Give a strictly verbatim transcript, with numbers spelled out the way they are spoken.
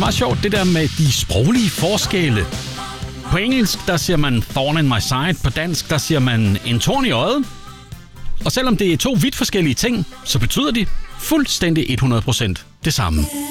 meget sjovt, det der med de sproglige forskelle. På engelsk, der siger man thorn in my side. På dansk, der siger man en torn i øjet. Og selvom det er to vidt forskellige ting, så betyder de fuldstændig hundrede procent det samme.